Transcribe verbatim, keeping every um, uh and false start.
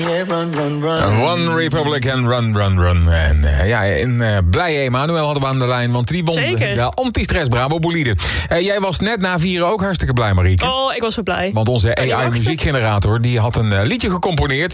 Run, run, run. One Republic en Run, Run, Run. En uh, ja, in uh, blije Emanuel hadden we aan de lijn, want die won Zeker. de anti-stress Brabo bolide. Uh, jij was net na vieren ook hartstikke blij, Marieke. Oh, ik was zo blij. Want onze Kan je A I wachten? muziekgenerator die had een uh, liedje gecomponeerd.